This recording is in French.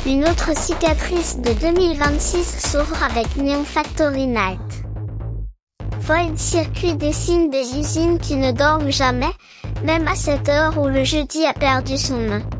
Une autre cicatrice de 2026 s'ouvre avec Neon Factory Night. Void Circuit dessine des usines qui ne dorment jamais, même à cette heure où le jeudi a perdu son nom.